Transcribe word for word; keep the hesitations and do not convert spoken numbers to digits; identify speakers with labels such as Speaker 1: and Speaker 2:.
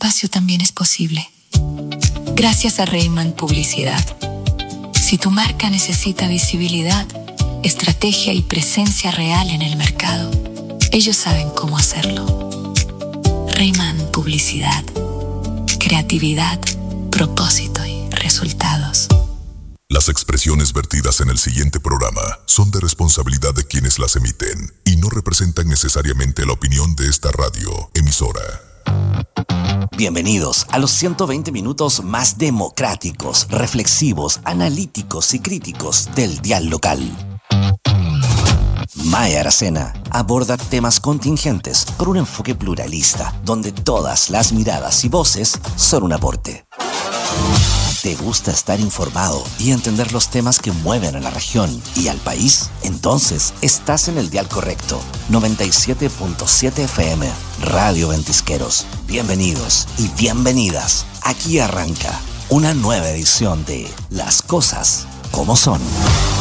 Speaker 1: espacio también es posible. Gracias a Rayman Publicidad. Si tu marca necesita visibilidad, estrategia y presencia real en el mercado, ellos saben cómo hacerlo. Rayman Publicidad. Creatividad, propósito y resultados.
Speaker 2: Las expresiones vertidas en el siguiente programa son de responsabilidad de quienes las emiten y no representan necesariamente la opinión de esta radio emisora.
Speaker 3: Bienvenidos a los ciento veinte minutos más democráticos, reflexivos, analíticos y críticos del dial local. Maya Aracena aborda temas contingentes con un enfoque pluralista, donde todas las miradas y voces son un aporte. ¿Te gusta estar informado y entender los temas que mueven a la región y al país? Entonces estás en el dial correcto. noventa y siete punto siete F M, Radio Ventisqueros. Bienvenidos y bienvenidas. Aquí arranca una nueva edición de Las Cosas Como Son.